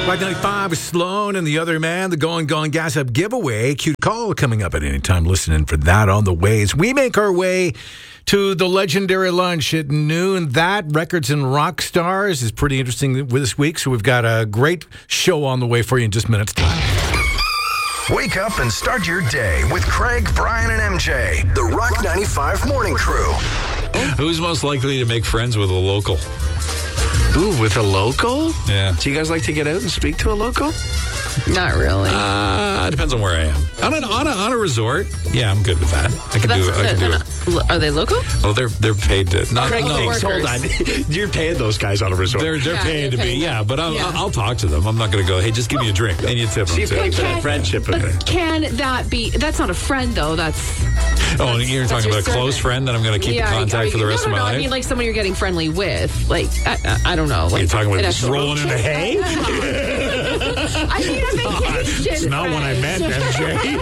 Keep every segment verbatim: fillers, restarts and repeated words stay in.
Rock ninety-five with Sloan and the other man, the Going Gone Gas Up giveaway. Cute call coming up at any time. Listening for that on the way as we make our way to the legendary lunch at noon. That Records and Rock Stars is pretty interesting this week. So we've got a great show on the way for you in just minutes time. Wake up and start your day with Craig, Brian, and M J. The Rock ninety-five Morning Crew. Who's most likely to make friends with a local? Ooh, with a local? Yeah. Do you guys like to get out and speak to a local? Not really. Uh, depends on where I am. On, an, on, a, on a resort, yeah, I'm good with that. I can That's, do it. I can do it. Are they local? Oh, they're they're paid to. Not, Craig no, thinks, hold on. You're paying those guys on a resort. They're they're Yeah, paying to they're be. paying. Yeah, but I'll, Yeah. I'll talk to them. I'm not going to go, hey, just give me a drink. And you tip them. She's too. paying for that friendship. But can that be? That's not a friend, though. That's. Oh, and you're that's talking your about a close servant. friend that I'm going to keep in contact I mean, for the rest no, no, of my no, life? I mean, like someone you're getting friendly with. Like, I, I, I don't know. Like, You're talking about an just actual- rolling in the hay? I mean, a vacation. It's not what I meant, M J.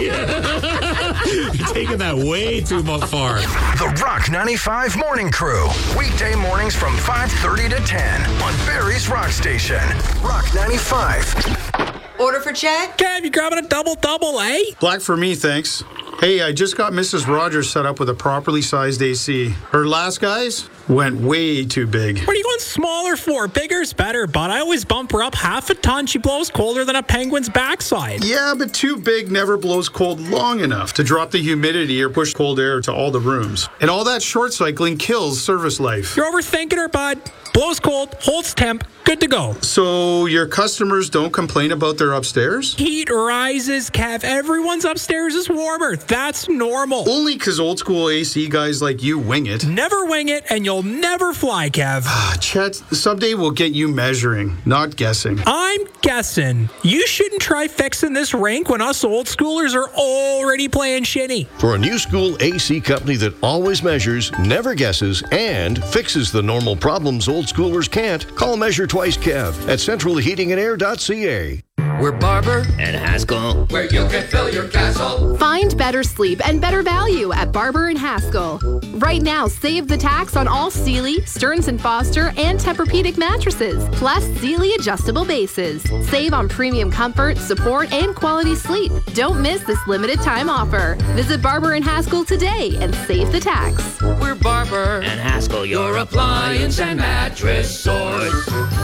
You're taking that way too much far. The Rock ninety-five Morning Crew. Weekday mornings from five thirty to ten on Barrie's Rock Station. Rock ninety-five. Order for Chad? Kev, you grabbing a double-double, eh? Black for me, thanks. Hey, I just got Missus Rogers set up with a properly sized A C. Her last guys went way too big. What are you going smaller for? Bigger's better, but I always bump her up half a ton. She blows colder than a penguin's backside. Yeah, but too big never blows cold long enough to drop the humidity or push cold air to all the rooms. And all that short cycling kills service life. You're overthinking her, bud. Blows cold, holds temp, good to go. So your customers don't complain about their upstairs? Heat rises, Kev. Everyone's upstairs is warmer. That's normal. Only because old school A C guys like you wing it. Never wing it, and you'll never fly, Kev. Chet, someday we'll get you measuring, not guessing. I'm guessing you shouldn't try fixing this rink when us old schoolers are already playing shitty. For a new school A C company that always measures, never guesses, and fixes the normal problems old schoolers can't, call Measure Twice Kev at central heating and air dot c a. We're Barber and Haskell, where you can fill your castle. Find better sleep and better value at Barber and Haskell. Right now, save the tax on all Sealy, Stearns and Foster, and Tempur-Pedic mattresses, plus Sealy adjustable bases. Save on premium comfort, support, and quality sleep. Don't miss this limited time offer. Visit Barber and Haskell today and save the tax. We're Barber and Haskell, your appliance and mattress source.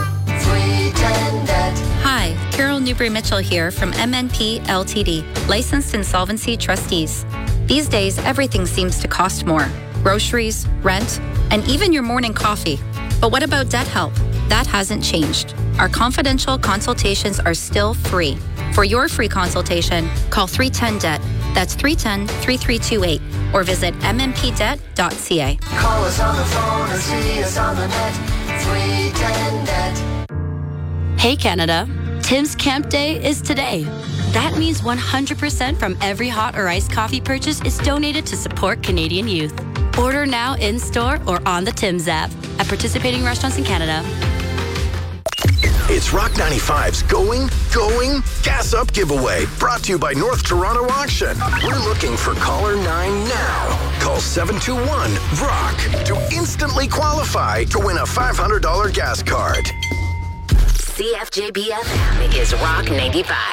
Free tended. Hi, Carol Newbury-Mitchell here from M N P L T D, licensed insolvency trustees. These days, everything seems to cost more. Groceries, rent, and even your morning coffee. But what about debt help? That hasn't changed. Our confidential consultations are still free. For your free consultation, call three one zero D E B T. That's three one zero, three three two eight. Or visit m m p debt dot c a. Call us on the phone or see us on the net. three ten D E B T. Hey Canada, Tim's Camp Day is today. That means one hundred percent from every hot or iced coffee purchase is donated to support Canadian youth. Order now in-store or on the Tim's app at participating restaurants in Canada. It's Rock ninety-five's Going, Going, Gas Up giveaway, brought to you by North Toronto Auction. We're looking for caller nine now. Call seven two one, R O C K to instantly qualify to win a five hundred dollars gas card. C F J B F M is Rock ninety-five.